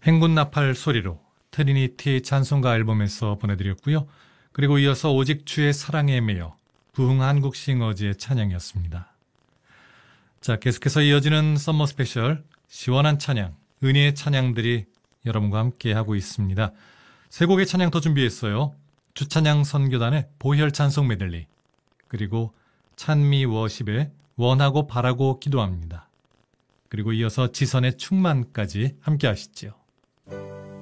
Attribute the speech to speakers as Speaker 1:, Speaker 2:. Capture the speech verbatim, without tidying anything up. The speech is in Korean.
Speaker 1: 행군 나팔 소리로 트리니티 찬송가 앨범에서 보내드렸고요. 그리고 이어서 오직 주의 사랑에 매여 부흥 한국 싱어즈의 찬양이었습니다. 자, 계속해서 이어지는 썸머 스페셜 시원한 찬양, 은혜의 찬양들이 여러분과 함께하고 있습니다. 세 곡의 찬양 더 준비했어요. 주찬양 선교단의 보혈 찬송 메들리, 그리고 찬미 워십의 원하고 바라고 기도합니다. 그리고 이어서 지선의 충만까지 함께 하시죠.